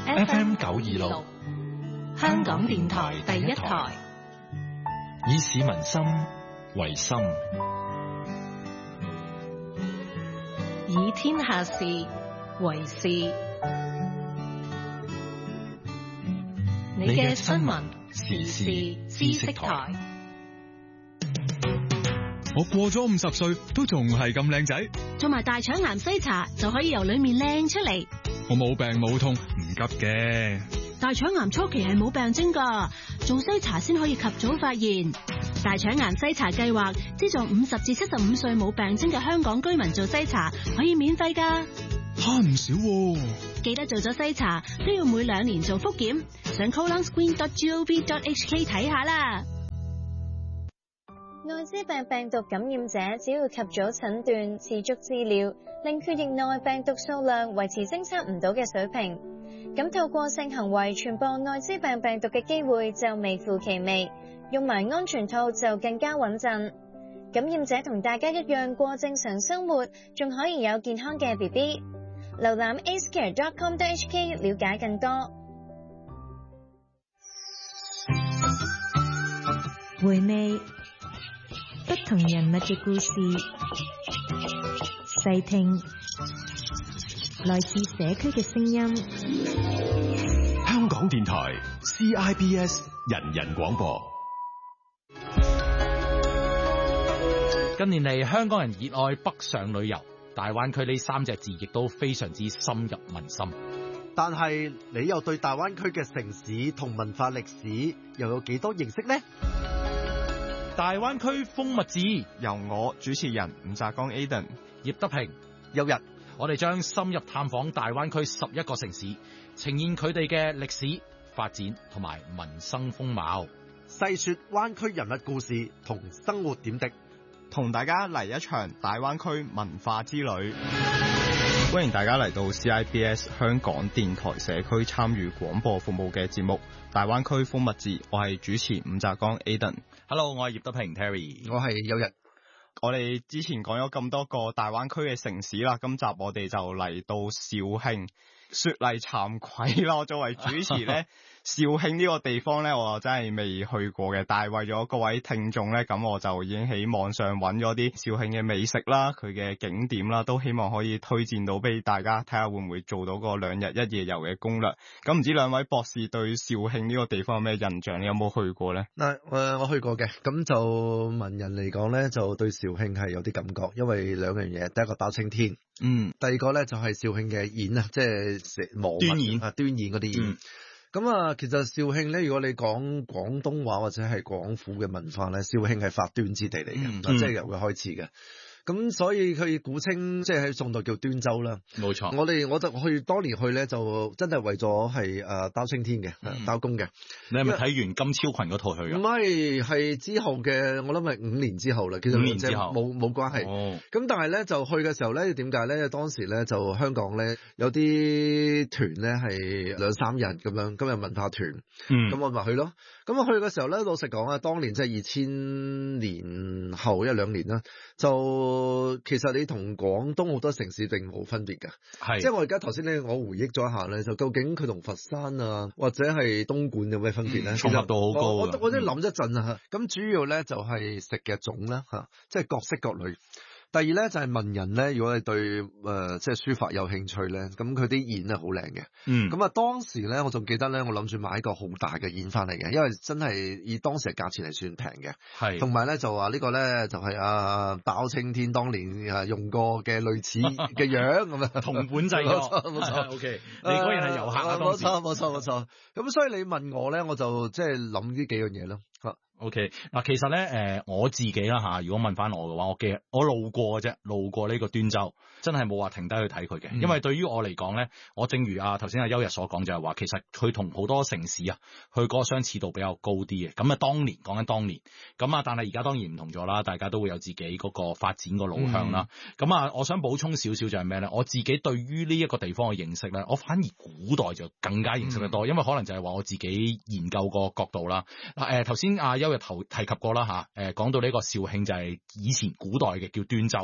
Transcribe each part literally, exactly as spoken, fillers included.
F M 九二六，香港電台第一台， 以市民心為心， 以天下事為事。你嘅新聞時事知識台。 我過咗五十歲都仲係咁靚仔， 做埋大腸癌篩查就可以由裏面靚出嚟。 我冇病冇痛，唔急嘅。 大腸癌初期係冇病徵噶，做篩查先可以及早發現。大腸癌篩查計劃資助五十至七十五歲冇病徵嘅香港居民做篩查，可以免費噶， 慳唔少喎。 記得做咗篩查都要每兩年做複檢，上 colon screen dot gov dot h k 睇下啦。 艾滋病病毒感染者只要及早診斷、持續治療，令血液內病毒數量維持偵測唔到嘅水平，咁透過性行為傳播艾滋病病毒嘅機會就微乎其微，用埋安全套就更加穩陣。感染者同大家一樣過正常生活，仲可以有健康嘅 B B。瀏覽 a c e care dot com dot h k 了解更多。 回味不同人物嘅故事，細聽來自社區嘅聲音。 香港電台 C I B S 人人廣播。 近年嚟，香港人熱愛北上旅遊，大灣區呢三隻字亦都非常之深入民心。 但係你又對大灣區嘅城市同文化歷史又有幾多認識呢？ 大灣區風物誌由我主持人伍澤剛 Aden、 葉德平、 有日， 我哋將深入探訪大灣區十一個城市，呈現佢哋嘅歷史發展同埋民生風貌， 細說灣區人物故事同生活點滴， 同大家嚟一場大灣區文化之旅。歡迎大家嚟到 C I B S 香港電台社區參與廣播服務嘅節目《大灣區風物誌》，我係主持伍澤剛 Aden。Hello， 我係葉德平 Terry， 我係有日。 我哋之前講咗咁多個大灣區嘅城市啦，今集我哋就嚟到肇慶。說嚟慚愧啦，我作為主持咧，肇慶呢個地方咧，我真係未去過嘅。但係為咗各位聽眾咧，咁我就已經喺網上揾咗啲肇慶嘅美食啦，佢嘅景點啦，都希望可以推薦到俾大家，睇下會唔會做到個兩日一夜遊嘅攻略。咁唔知兩位博士對肇慶呢個地方有咩印象？你有冇去過咧？ 嗱，誒，我去過嘅。咁就文人嚟講咧，就對肇慶係有啲感覺，因為兩樣嘢，第一個包青天。嗯，第二個咧就係肇慶嘅宴啊，即係食磨端演啊，端演嗰啲宴。咁啊、嗯，其實肇慶咧，如果你講廣東話或者係廣府嘅文化咧，肇慶係發端之地嚟嘅，嗯、即係由佢開始嘅。咁所以佢古稱即係喺宋代叫端州啦。冇錯，我哋我就去當年去咧，就真係為咗係誒包青天嘅，嗯、包公嘅。 你係咪睇完金超群嗰套去啊？ 唔係，係之後嘅，我諗係五年之後啦。其實五年之後冇冇關係。咁、哦、但係咧就去嘅時候咧，點解咧？當時咧就香港咧有啲團咧係兩三日咁樣，今日文化團。嗯。咁我咪去咯。咁我去嘅時候咧，老實講啊，當年即係二千年後一兩年啦，就。其實你同廣東好多城市並冇分別㗎，係即係我而家頭先咧，我回憶咗一下咧，就究竟佢同佛山啊或者係東莞有咩分別咧？ 重合度好高。 我我我都諗一陣啊，咁、嗯、主要咧就係食嘅種啦嚇，即係各式各類。第二咧就係、是、文人咧，如果你對誒、呃、即係書法有興趣咧，咁佢啲硯係好靚嘅。嗯，咁啊當時咧，我仲記得咧，我諗住買一個好大嘅硯翻嚟嘅，因為真係以當時嘅價錢嚟算平嘅。係，同埋咧就話呢個咧就係、是、啊包青天當年啊用過嘅類似嘅樣咁樣， 銅本製作。冇錯，冇錯。O K，你嗰人係遊客啊， 冇錯，冇錯，冇錯。咁所以你問我咧，我就即係諗呢幾樣嘢咯。 O K，嗱，其實咧，誒、呃，我自己啦吓，如果問翻我嘅話，我記我路過嘅啫，路過呢個端州，真係冇話停低去睇佢嘅，嗯、因為對於我嚟講咧，我正如啊頭先阿邱日所講，就係話，其實佢同好多城市啊，佢嗰個相似度比較高啲嘅。咁啊，當年講緊當年，咁啊，但係而家當然唔同咗啦，大家都會有自己嗰個發展個路向啦。咁、嗯、啊，我想補充少少就係咩咧？我自己對於呢一個地方嘅認識咧，我反而古代就更加認識得多，嗯、因為可能就係話我自己研究個角度啦。嗱、呃，誒頭先阿邱日頭提及過啦吓，誒講到呢個肇慶就係以前古代嘅叫端州。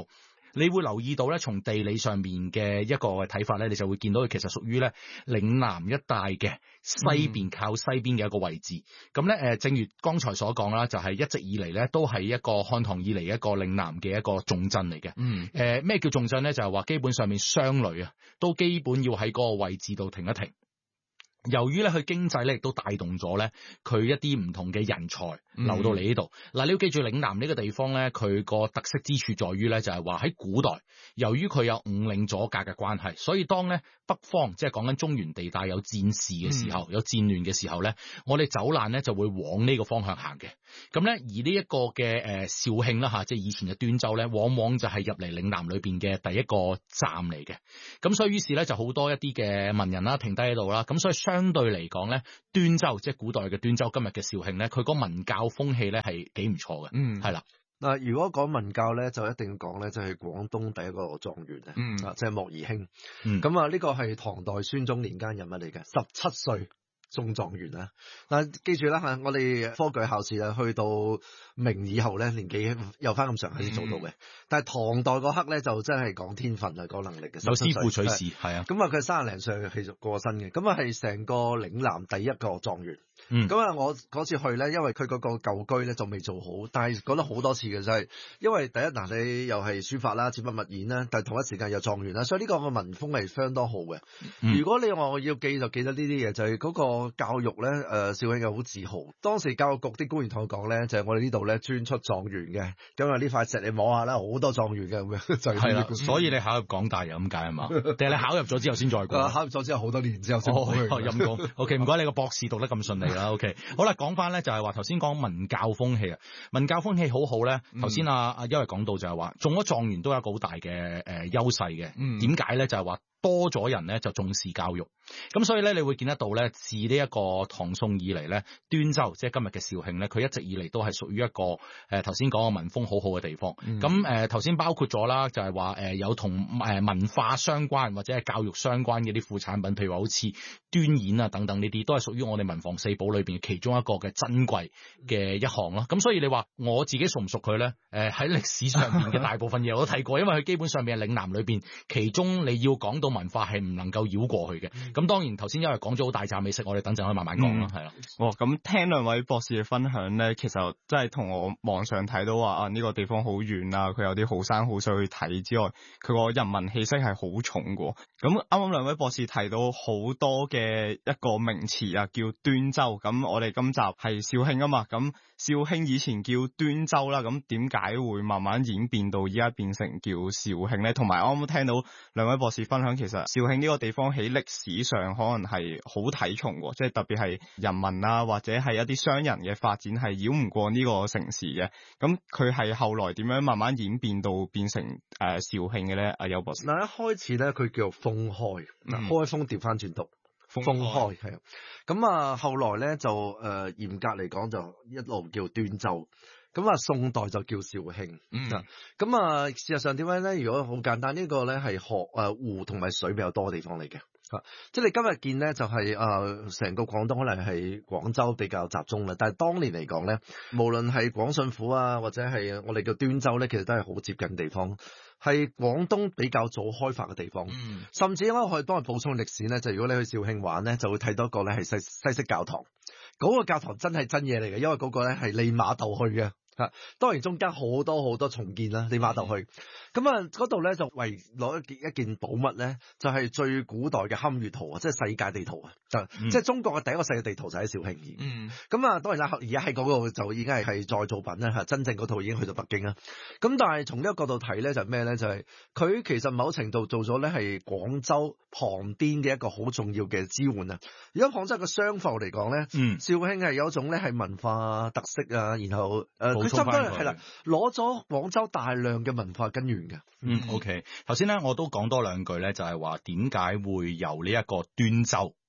你會留意到咧，從地理上面嘅一個睇法咧，你就會見到佢其實屬於咧嶺南一帶嘅西邊、嗯、靠西邊嘅一個位置。咁咧誒，正如剛才所講啦，就係、是、一直以嚟咧都係一個漢唐以嚟一個嶺南嘅一個重鎮嚟嘅。嗯。誒咩、呃、叫重鎮咧？就係、是、話基本上面商旅啊，都基本要喺嗰個位置度停一停。由於咧佢經濟咧亦都帶動咗咧佢一啲唔同嘅人才流到嚟呢度。嗱、嗯，你要記住嶺南呢個地方咧，佢個特色之處在於咧就係話喺古代，由於佢有五嶺阻隔嘅關係，所以當咧北方即係講緊中原地帶有戰事嘅時候，嗯、有戰亂嘅時候咧，我哋走難咧就會往呢個方向行嘅。咁咧而呢一個嘅誒肇慶啦吓，即係以前嘅端州咧，往往就係入嚟嶺南裏邊嘅第一個站嚟嘅。咁所以於是咧就好多一啲嘅文人啦停低喺度啦。咁所以相對嚟講咧，端州即係古代嘅端州，今日嘅肇慶咧，佢個文教風氣咧係幾唔錯嘅。嗯，係啦。 嗱，如果講文教咧，就一定要講咧，就係廣東第一個狀元啊， 嗯， 即係莫宜興。 嗯， 咁啊，呢個係唐代宣宗年間人物嚟嘅，十七歲中狀元啊。嗱，記住啦嚇，我哋科舉考試啊，去到明以後咧，年紀有翻咁上下先做到嘅。嗯、但係唐代嗰刻咧，就真係講天分啊，講能力嘅。 有師傅取士，係啊。 咁啊，佢三十零歲其實過身嘅，咁啊係成個嶺南第一個狀元。 嗯， 咁啊，我嗰次去咧，因為佢嗰個舊居咧就未做好，但係講得好多次嘅就係，因為第一嗱你又係書法啦、字筆墨硯啦，但係同一時間又狀元啦，所以呢個個文風係相當好嘅。 嗯、 如果你話我要記就記得呢啲嘢，就係、是、嗰個教育咧，誒、呃，肇慶係好自豪。當時教育局啲官員同我講咧，就係、是、我哋呢度咧專出狀元嘅，咁啊呢塊石你摸下啦，好多狀元嘅咁樣，就係啦。 所以你考入港大又咁解係嘛？定係你考入咗之後先再過？ 考入咗之後好多年之後先過去。 陰公。O K，唔該你個博士讀得咁順利啦。O K， 好啦。講翻咧就係話頭先講文教風氣啊，文教風氣好好咧。頭先阿阿邱講到就係話中咗狀元都有一個好大嘅誒優勢嘅。點解咧？就係話多咗人咧就重視教育，咁所以咧你會見得到咧，自呢一個唐宋以嚟咧，端州即係今日嘅肇慶咧，佢一直以嚟都係屬於一個誒頭先講嘅文風好好嘅地方。咁誒頭先包括咗啦，就係話誒有同誒文化相關或者係教育相關嘅啲副產品，譬如話好似端硯啊等等呢啲，都係屬於我哋文房四寶裏邊其中一個嘅珍貴嘅一項咯。咁所以你話我自己熟唔熟佢咧？誒喺歷史上面嘅大部分嘢我都睇過，因為佢基本上面係嶺南裏邊，其中你要講到文化係唔能夠繞過去嘅。咁當然頭先因為講咗好大紮美食，我哋等陣可以慢慢講啦，係啦、嗯。 哦，咁聽兩位博士嘅分享咧，其實真係同我網上睇到話啊呢、呢個地方好遠啊，佢有啲好山好水去睇之外，佢個人文氣息係好重嘅。咁啱啱兩位博士提到好多嘅一個名詞啊，叫端州。咁我哋今集係肇慶啊嘛，咁肇慶以前叫端州啦，咁點解會慢慢演變到依家變成叫肇慶咧？同埋我啱啱聽到兩位博士分享，其實肇慶呢個地方喺歷史上可能係好睇重嘅，即係特別係人民啊或者係一啲商人嘅發展係繞唔過呢個城市嘅。咁佢係後來點樣慢慢演變到變成誒肇慶嘅咧？阿邱博士， 嗱，一開始咧佢叫做封開，嗱開封調翻轉讀。封開係啊，咁啊後來咧就誒、呃、嚴格嚟講就一路叫端州，咁啊宋代就叫肇慶。嗯，咁啊事實上點解咧？如果好簡單，呢、這個咧係河誒湖同埋水比較多嘅地方嚟嘅。啊，即係你今日見咧就係誒成個廣東可能係廣州比較集中啦，但係當年嚟講咧，無論係廣信府啊或者係我哋叫端州咧，其實都係好接近地方。係廣東比較早開發嘅地方，嗯、甚至我可以幫佢補充歷史咧，就如果你去肇慶玩咧，就會睇到一個咧係西西式教堂，嗰、那個教堂真係真嘢嚟嘅，因為嗰個咧係利瑪竇去嘅。嚇，當然中間好多好多重建啦，利瑪竇去，咁啊嗰度咧就為攞一件一件寶物咧，就係、是、最古代嘅堪輿圖啊，即係世界地圖啊，就、嗯、即係中國嘅第一個世界地圖就喺肇慶。嗯，咁啊當然啦，而家喺嗰度就已經係係再造品啦嚇，真正嗰套已經去到北京啦。咁但係從呢個角度睇咧，就咩、是、咧？就係、是、佢其實某程度做咗咧係廣州旁邊嘅一個好重要嘅支援啊。如果廣州嘅商埠嚟講咧，嗯，肇慶係有一種咧係文化特色啊，然後誒。呃佢差唔多係啦，攞咗廣州大量嘅文化根源嘅。 嗯 ，OK。頭先咧我都講多兩句咧，就係話點解會由呢一個端州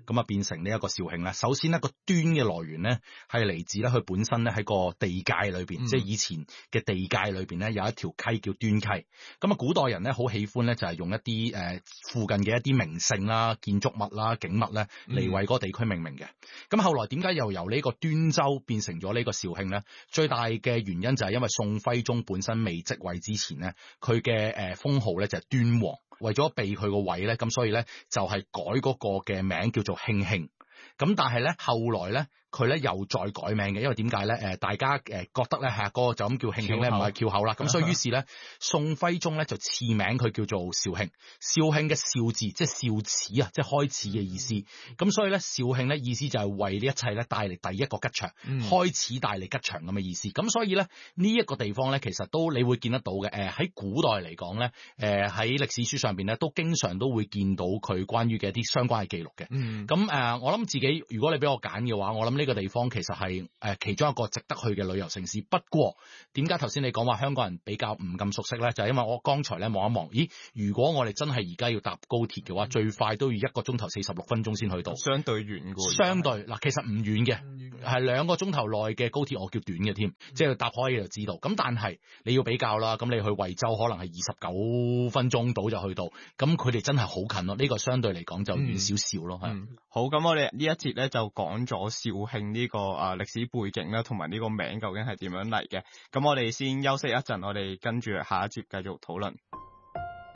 咁啊變成呢一個肇慶咧。首先呢個端嘅來源咧係嚟自咧佢本身咧喺個地界裏邊，嗯、即係以前嘅地界裏邊咧有一條溪叫端溪。咁啊古代人咧好喜歡咧就係用一啲誒、呃、附近嘅一啲名勝啦、建築物啦、景物咧嚟為嗰個地區命名嘅。咁、嗯、後來點解又由呢個端州變成咗呢個肇慶咧？最大嘅原因就係因為宋徽宗本身未即位之前咧，佢嘅誒封號咧就係端王，為咗避佢個位咧，咁所以咧就係改嗰個嘅名叫做慶慶。咁但係咧後來咧佢咧又再改名嘅，因為點解咧？誒大家誒覺得咧係嗰個就咁叫慶慶咧唔係翹口啦，咁所以於是咧宋徽宗咧就賜名佢叫做肇慶。肇慶嘅肇字即係肇始啊，即係開始嘅意思。咁所以咧肇慶咧意思就係為呢一切咧帶嚟第一個吉祥，嗯、開始帶嚟吉祥咁嘅意思。咁所以咧呢一個地方咧其實都你會見得到嘅。誒喺古代嚟講咧，誒喺歷史書上邊咧都經常都會見到佢關於嘅一啲相關嘅記錄嘅。咁誒、嗯呃、我諗自己如果你俾我揀嘅話，我諗呢個地方其實係誒、呃、其中一個值得去嘅旅遊城市。不過點解頭先你講話香港人比較唔咁熟悉咧？就係、是、因為我剛才咧望一望，咦？如果我哋真係而家要搭高鐵嘅話，嗯、最快都要一個鐘頭四十六分鐘先去到，相對遠嘅。相對嗱，其實唔遠嘅，係兩個鐘頭內嘅高鐵，我叫短嘅添，嗯、即係搭開就知道。咁但係你要比較啦，咁你去惠州可能係二十九分鐘到就去到，咁佢哋真係好近咯。呢、這個相對嚟講就遠少少咯，係、嗯。 嗯、好，咁我哋呢一節咧就講咗肇慶呢、這個啊歷史背景啦，同埋呢個名究竟係點樣嚟嘅？咁我哋先休息一陣，我哋跟住下一節繼續討論。